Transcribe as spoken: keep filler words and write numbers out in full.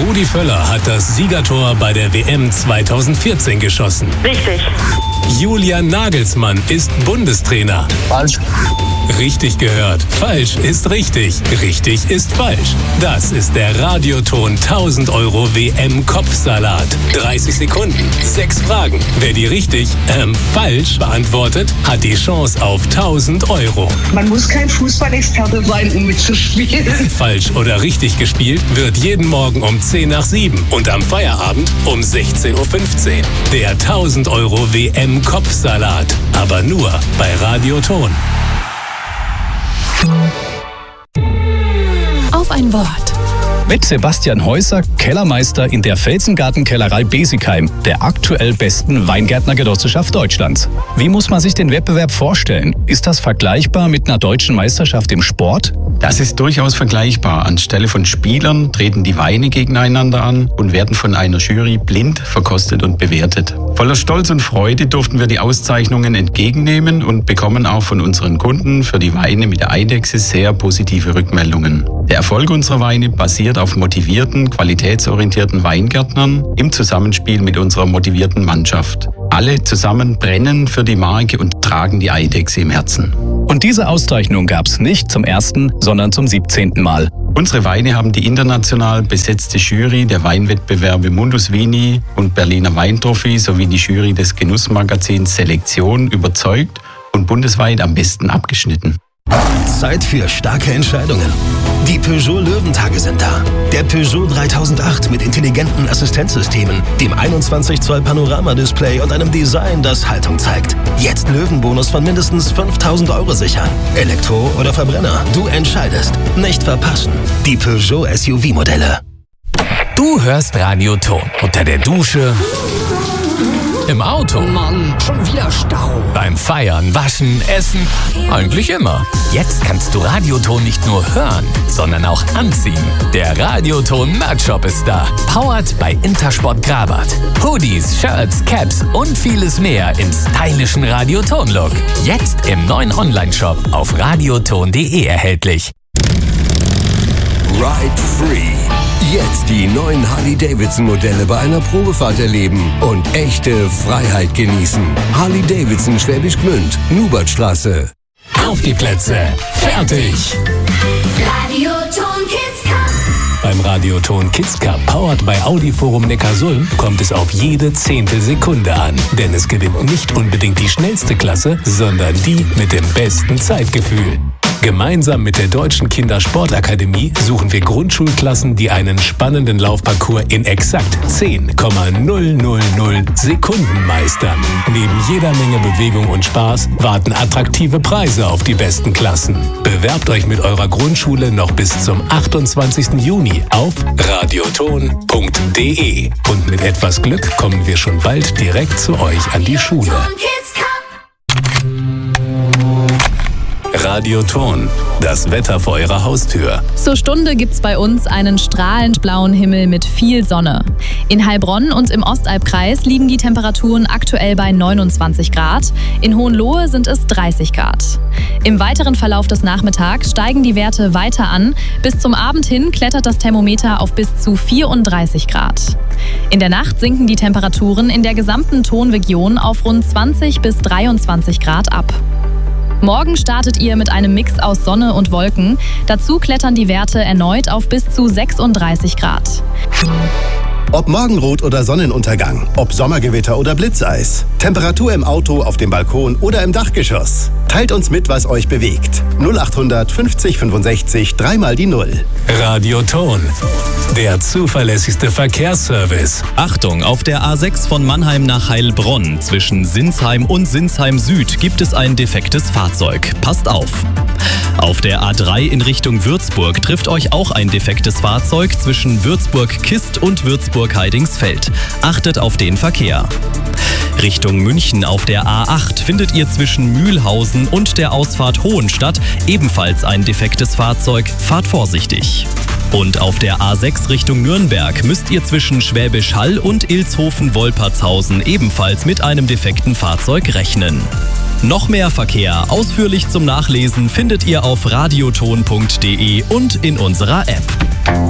Rudi Völler hat das Siegertor bei der W M zweitausendvierzehn geschossen. Richtig. Julian Nagelsmann ist Bundestrainer. Falsch. Richtig gehört. Falsch ist richtig. Richtig ist falsch. Das ist der Radioton tausend Euro W M-Kopfsalat. dreißig Sekunden, sechs Fragen. Wer die richtig, ähm, falsch beantwortet, hat die Chance auf tausend Euro. Man muss kein Fußballexperte sein, um mitzuspielen. Falsch oder richtig gespielt wird jeden Morgen um zehn nach sieben und am Feierabend um sechzehn Uhr fünfzehn. Der tausend Euro W M-Kopfsalat. Aber nur bei Radioton. Auf ein Wort. Mit Sebastian Häuser, Kellermeister in der Felsengartenkellerei Besigheim, der aktuell besten Weingärtnergenossenschaft Deutschlands. Wie muss man sich den Wettbewerb vorstellen? Ist das vergleichbar mit einer deutschen Meisterschaft im Sport? Das ist durchaus vergleichbar. Anstelle von Spielern treten die Weine gegeneinander an und werden von einer Jury blind verkostet und bewertet. Voller Stolz und Freude durften wir die Auszeichnungen entgegennehmen und bekommen auch von unseren Kunden für die Weine mit der Eidechse sehr positive Rückmeldungen. Der Erfolg unserer Weine basiert auf motivierten, qualitätsorientierten Weingärtnern im Zusammenspiel mit unserer motivierten Mannschaft. Alle zusammen brennen für die Marke und tragen die Eidechse im Herzen. Und diese Auszeichnung gab es nicht zum ersten, sondern zum siebzehnten Mal. Unsere Weine haben die international besetzte Jury der Weinwettbewerbe Mundus Vini und Berliner Weintrophy sowie die Jury des Genussmagazins Selektion überzeugt und bundesweit am besten abgeschnitten. Zeit für starke Entscheidungen. Die Peugeot Löwentage sind da. Der Peugeot dreitausendacht mit intelligenten Assistenzsystemen, dem einundzwanzig Zoll Panoramadisplay und einem Design, das Haltung zeigt. Jetzt Löwenbonus von mindestens fünftausend Euro sichern. Elektro oder Verbrenner, du entscheidest. Nicht verpassen. Die Peugeot S U V-Modelle. Du hörst Radioton unter der Dusche, im Auto, Mann, schon wieder Stau. beim Feiern, Waschen, Essen, eigentlich immer. Jetzt kannst du Radioton nicht nur hören, sondern auch anziehen. Der Radioton Merch-Shop ist da. Powered bei Intersport Grabat. Hoodies, Shirts, Caps und vieles mehr im stylischen Radioton-Look. Jetzt im neuen Online-Shop auf radioton punkt de erhältlich. Ride Free. Jetzt die neuen Harley-Davidson-Modelle bei einer Probefahrt erleben und echte Freiheit genießen. Harley-Davidson Schwäbisch Gmünd, Nubertstraße. Auf die Plätze. Fertig. Radioton Kids Cup. Beim Radioton Kids Cup, powered bei Audi Forum Neckarsulm, kommt es auf jede Zehntelsekunde an. Denn es gewinnt nicht unbedingt die schnellste Klasse, sondern die mit dem besten Zeitgefühl. Gemeinsam mit der Deutschen Kindersportakademie suchen wir Grundschulklassen, die einen spannenden Laufparcours in exakt zehn Komma null null null Sekunden meistern. Neben jeder Menge Bewegung und Spaß warten attraktive Preise auf die besten Klassen. Bewerbt euch mit eurer Grundschule noch bis zum achtundzwanzigsten Juni auf radioton punkt de. Und mit etwas Glück kommen wir schon bald direkt zu euch an die Schule. Radioton, das Wetter vor eurer Haustür. Zur Stunde gibt's bei uns einen strahlend blauen Himmel mit viel Sonne. In Heilbronn und im Ostalbkreis liegen die Temperaturen aktuell bei neunundzwanzig Grad. In Hohenlohe sind es dreißig Grad. Im weiteren Verlauf des Nachmittags steigen die Werte weiter an. Bis zum Abend hin klettert das Thermometer auf bis zu vierunddreißig Grad. In der Nacht sinken die Temperaturen in der gesamten Tonregion auf rund zwanzig bis dreiundzwanzig Grad ab. Morgen startet ihr mit einem Mix aus Sonne und Wolken. Dazu klettern die Werte erneut auf bis zu sechsunddreißig Grad. Ob Morgenrot oder Sonnenuntergang, ob Sommergewitter oder Blitzeis, Temperatur im Auto, auf dem Balkon oder im Dachgeschoss. Teilt uns mit, was euch bewegt. null achthundert fünfzig fünfundsechzig, dreimal die Null. Radioton, der zuverlässigste Verkehrsservice. Achtung, auf der A sechs von Mannheim nach Heilbronn zwischen Sinsheim und Sinsheim Süd gibt es ein defektes Fahrzeug. Passt auf. Auf der A drei in Richtung Würzburg trifft euch auch ein defektes Fahrzeug zwischen Würzburg-Kist und Würzburg-Heidingsfeld. Achtet auf den Verkehr. Richtung München auf der A acht findet ihr zwischen Mühlhausen und der Ausfahrt Hohenstadt ebenfalls ein defektes Fahrzeug. Fahrt vorsichtig. Und auf der A sechs Richtung Nürnberg müsst ihr zwischen Schwäbisch Hall und Ilshofen-Wolpertshausen ebenfalls mit einem defekten Fahrzeug rechnen. Noch mehr Verkehr ausführlich zum Nachlesen findet ihr auf radioton punkt de und in unserer App.